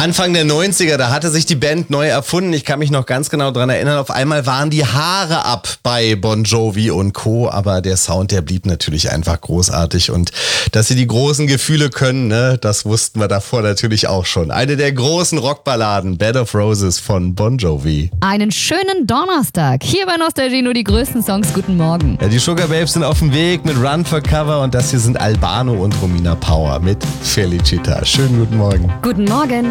Anfang der 90er, da hatte sich die Band neu erfunden. Ich kann mich noch ganz genau dran erinnern. Auf einmal waren die Haare ab bei Bon Jovi und Co. Aber der Sound, der blieb natürlich einfach großartig. Und dass sie die großen Gefühle können, ne, das wussten wir davor natürlich auch schon. Eine der großen Rockballaden, Bed of Roses von Bon Jovi. Einen schönen Donnerstag. Hier bei Nostalgie nur die größten Songs. Guten Morgen. Ja, die Sugar Babes sind auf dem Weg mit Run for Cover. Und das hier sind Albano und Romina Power mit Felicita. Schönen guten Morgen. Guten Morgen.